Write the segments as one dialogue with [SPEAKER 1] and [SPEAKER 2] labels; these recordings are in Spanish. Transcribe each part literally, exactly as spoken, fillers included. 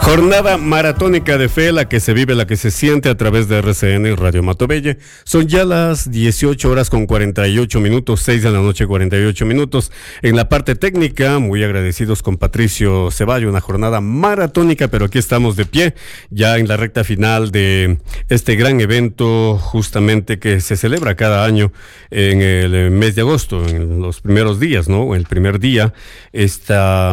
[SPEAKER 1] Jornada maratónica de fe, la que se vive, la que se siente a través de R C N y Radio Matobelle. Son ya las dieciocho horas con cuarenta y ocho minutos, seis de la noche, cuarenta y ocho minutos. En la parte técnica, muy agradecidos con Patricio Ceballo, una jornada maratónica, pero aquí estamos de pie, ya en la recta final de este gran evento, justamente que se celebra cada año en el mes de agosto, en los primeros días, ¿no? El primer día, esta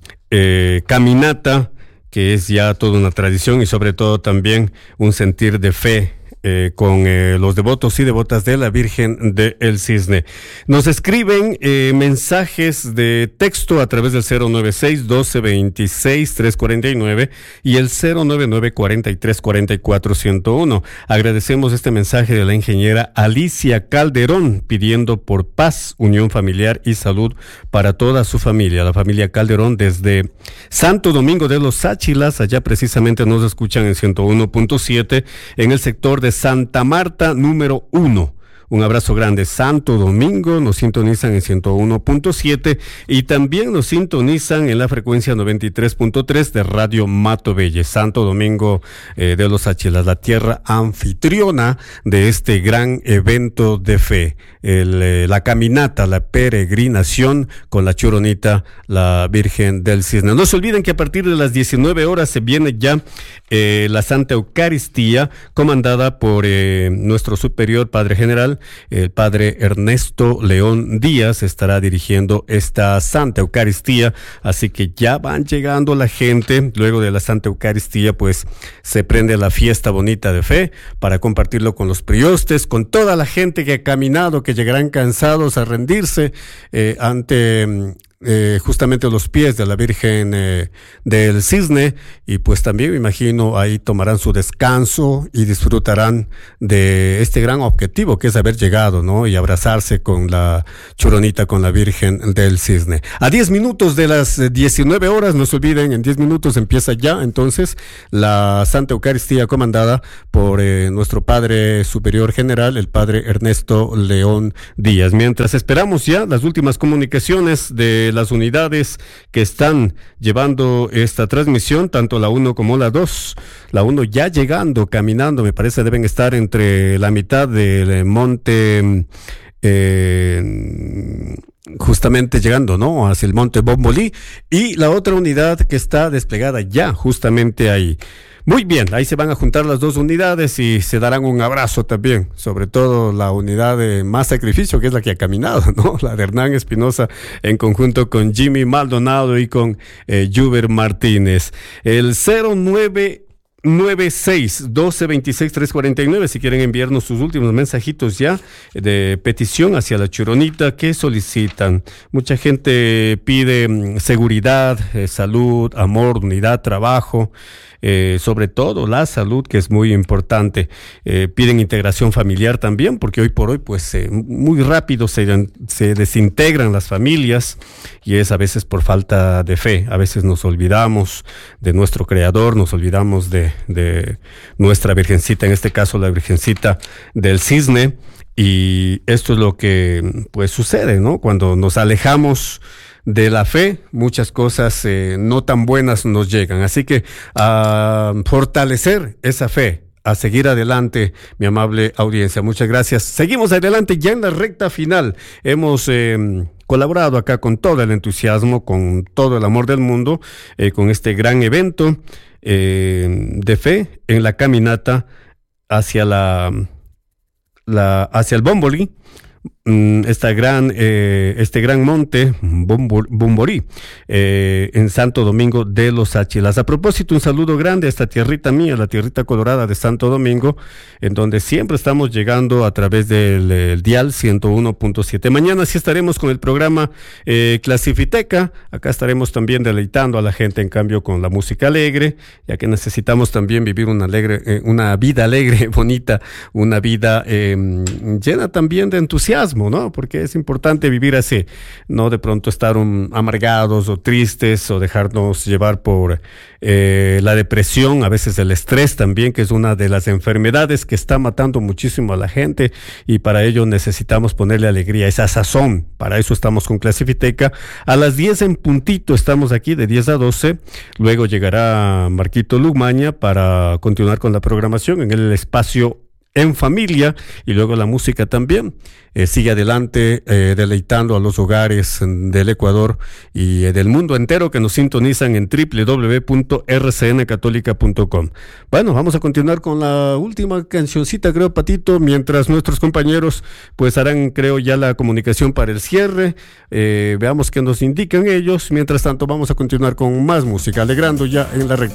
[SPEAKER 1] eh, caminata, que es ya toda una tradición y sobre todo también un sentir de fe eh, con eh, los devotos y devotas de la Virgen del Cisne. Nos escriben eh, mensajes de texto a través del cero nueve seis, doce, veintiséis, trescientos cuarenta y nueve y el cero nueve nueve, cuarenta y tres, cuarenta y cuatro, ciento uno. Agradecemos este mensaje de la ingeniera Alicia Calderón pidiendo por paz, unión familiar y salud para toda su familia. La familia Calderón desde Santo Domingo de los Áchilas, allá precisamente nos escuchan en ciento uno punto siete en el sector de Santa Marta número uno. Un abrazo grande. Santo Domingo nos sintonizan en ciento uno punto siete y también nos sintonizan en la frecuencia noventa y tres punto tres de Radio Matobelle. Santo Domingo eh, de los Áchilas, la tierra anfitriona de este gran evento de fe. El, eh, la caminata, la peregrinación con la Churonita, la Virgen del Cisne. No se olviden que a partir de las diecinueve horas se viene ya eh, la Santa Eucaristía, comandada por eh, nuestro superior Padre General, el Padre Ernesto León Díaz. Estará dirigiendo esta Santa Eucaristía, así que ya van llegando la gente. Luego de la Santa Eucaristía, pues se prende la fiesta bonita de fe para compartirlo con los priostes, con toda la gente que ha caminado, que llegarán cansados a rendirse eh, ante Eh, justamente los pies de la Virgen eh, del Cisne, y pues también me imagino ahí tomarán su descanso y disfrutarán de este gran objetivo que es haber llegado, ¿no? Y abrazarse con la Churonita, con la Virgen del Cisne. A diez minutos de las diecinueve horas, no se olviden, en diez minutos empieza ya entonces la Santa Eucaristía comandada por eh, nuestro Padre Superior General, el Padre Ernesto León Díaz. Mientras esperamos ya las últimas comunicaciones de las unidades que están llevando esta transmisión, tanto la uno como la dos. La uno ya llegando, caminando, me parece deben estar entre la mitad del monte, eh, justamente llegando, ¿no? Hacia el monte Bombolí, y la otra unidad que está desplegada ya justamente ahí. Muy bien, ahí se van a juntar las dos unidades y se darán un abrazo también, sobre todo la unidad de más sacrificio, que es la que ha caminado, ¿no? La de Hernán Espinosa en conjunto con Jimmy Maldonado y con eh, Juber Martínez. El cero nueve nueve seis, doce, veintiséis, trescientos cuarenta y nueve, si quieren enviarnos sus últimos mensajitos ya de petición hacia la Churonita, ¿qué solicitan? Mucha gente pide mm, seguridad, eh, salud, amor, unidad, trabajo, eh, sobre todo la salud, que es muy importante. Eh, piden integración familiar también, porque hoy por hoy pues eh, muy rápido se, se desintegran las familias, y es a veces por falta de fe. A veces nos olvidamos de nuestro Creador, nos olvidamos de de nuestra Virgencita, en este caso la Virgencita del Cisne, y esto es lo que pues sucede, ¿no? Cuando nos alejamos de la fe, muchas cosas eh, no tan buenas nos llegan, así que a fortalecer esa fe, a seguir adelante, mi amable audiencia. Muchas gracias. Seguimos adelante ya en la recta final. Hemos eh, colaborado acá con todo el entusiasmo, con todo el amor del mundo, eh, con este gran evento eh, de fe en la caminata hacia la, la hacia el Bombolí. Esta gran, eh, este gran monte Bombolí eh, en Santo Domingo de los Áchilas. A propósito, un saludo grande a esta tierrita mía, la tierrita colorada de Santo Domingo, en donde siempre estamos llegando a través del el dial ciento uno punto siete. Mañana sí estaremos con el programa eh, Clasifiteca. Acá estaremos también deleitando a la gente, en cambio, con la música alegre, ya que necesitamos también vivir una alegre, eh, una vida alegre, bonita, una vida eh, llena también de entusiasmo. optimismo, ¿no? Porque es importante vivir así, no de pronto estar un, amargados o tristes o dejarnos llevar por eh, la depresión, a veces el estrés también, que es una de las enfermedades que está matando muchísimo a la gente, y para ello necesitamos ponerle alegría, esa sazón. Para eso estamos con Clasifiteca. A las diez en puntito estamos aquí, de diez a doce. Luego llegará Marquito Lumaña para continuar con la programación en el espacio En Familia, y luego la música también. Eh, sigue adelante eh, deleitando a los hogares del Ecuador y eh, del mundo entero que nos sintonizan en doble u doble u doble u punto r c n católica punto com. Bueno, vamos a continuar con la última cancioncita, creo, Patito, mientras nuestros compañeros pues harán, creo, ya la comunicación para el cierre. Eh, veamos qué nos indican ellos. Mientras tanto, vamos a continuar con más música, alegrando ya en la recta